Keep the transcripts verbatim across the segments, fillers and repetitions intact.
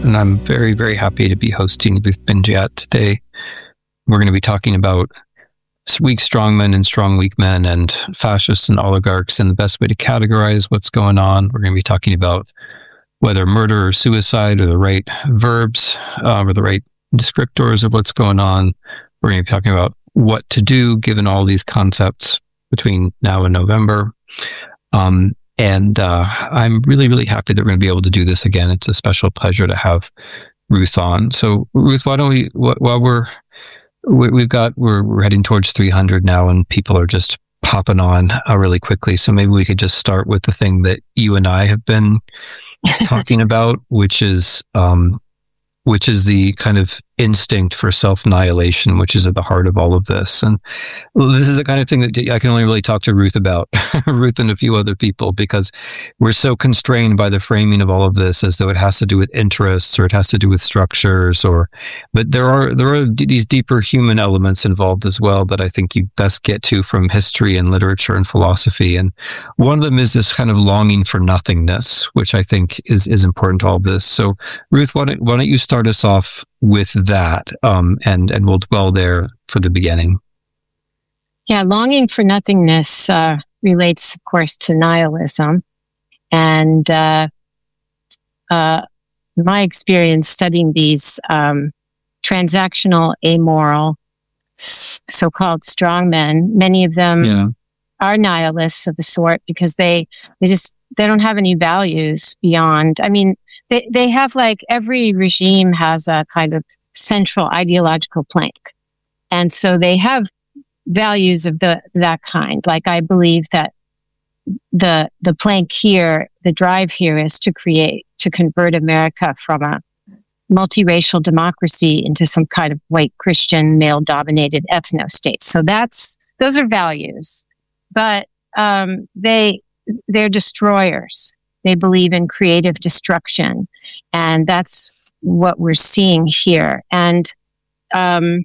and I'm very, very happy to be hosting Ruth Ben-Ghiat today. We're going to be talking about weak strongmen and strong weak men and fascists and oligarchs and the best way to categorize what's going on. We're going to be talking about whether murder or suicide are the right verbs uh, or the right descriptors of what's going on. We're going to be talking about what to do given all these concepts between now and November. Um, and uh, I'm really, really happy that we're going to be able to do this again. It's a special pleasure to have Ruth on. So, Ruth, why don't we, while we're, we've got, we're, we're heading towards three hundred now, and people are just popping on uh, really quickly. So maybe we could just start with the thing that you and I have been talking about, which is, um, which is the kind of instinct for self-annihilation, which is at the heart of all of this. And this is the kind of thing that I can only really talk to Ruth about, Ruth and a few other people, because we're so constrained by the framing of all of this as though it has to do with interests or it has to do with structures, or, but there are, there are d- these deeper human elements involved as well that I think you best get to from history and literature and philosophy. And one of them is this kind of longing for nothingness, which I think is, is important to all of this. So Ruth, why don't, why don't you start us off with that, um, and and we'll dwell there for the beginning. Yeah, longing for nothingness uh, relates, of course, to nihilism, and uh, uh, my experience studying these um, transactional, amoral, so-called strongmen. Many of them yeah. are nihilists of the sort because they they just they don't have any values beyond. I mean. They they have like every regime has a kind of central ideological plank. And so they have values of the that kind. Like I believe that the the plank here, the drive here is to create, to convert America from a multiracial democracy into some kind of white Christian male-dominated ethno-state. So that's those are values. But um, they they're destroyers. They believe in creative destruction, and that's what we're seeing here. And um,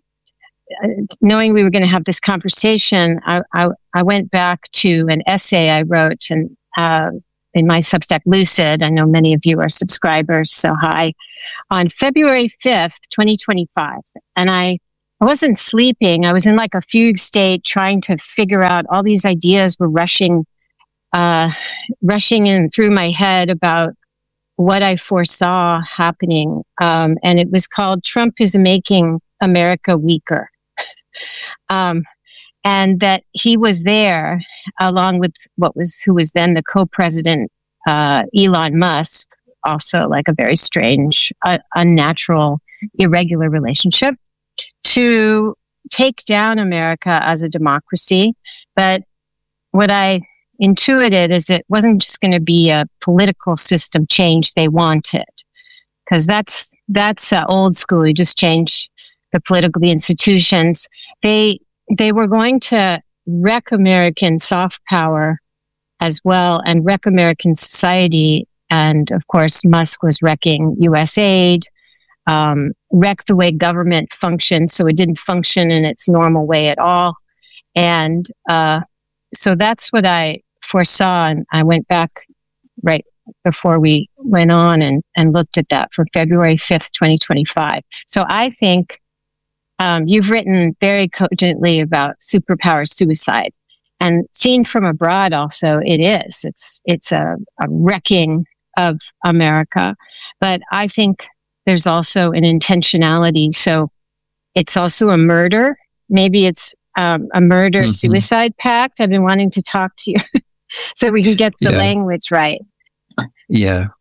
knowing we were going to have this conversation, I, I, I went back to an essay I wrote and, uh, in my Substack Lucid. I know many of you are subscribers, so hi. On February fifth, twenty twenty-five. And I, I wasn't sleeping. I was in like a fugue state trying to figure out all these ideas were rushing Uh, rushing in through my head about what I foresaw happening. Um, and it was called Trump is Making America Weaker. um, and that he was there along with what was, who was then the co-president, uh, Elon Musk, also like a very strange, uh, unnatural, irregular relationship, to take down America as a democracy. But what I intuited is it wasn't just going to be a political system change they wanted, because that's that's uh, old school. You just change the political the institutions. They they were going to wreck American soft power as well and wreck American society. And of course, Musk was wrecking U S aid, um, wreck the way government functioned, so it didn't function in its normal way at all. And uh, so that's what I foresaw, and I went back right before we went on and, and looked at that for February fifth, twenty twenty-five. So I think um, you've written very cogently about superpower suicide, and seen from abroad also it is. It's it's a, a wrecking of America, but I think there's also an intentionality. So it's also a murder. Maybe it's um, a murder-suicide mm-hmm. pact. I've been wanting to talk to you so we can get the yeah. language right. Yeah.